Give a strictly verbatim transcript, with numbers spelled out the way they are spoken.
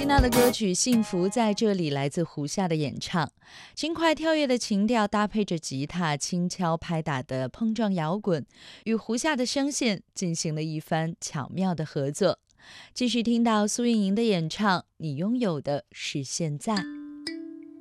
听到的歌曲《幸福在这里》来自胡夏的演唱，轻快跳跃的情调搭配着吉他轻敲拍打的碰撞摇滚，与胡夏的声线进行了一番巧妙的合作。继续听到苏运莹的演唱《你拥有的是现在》。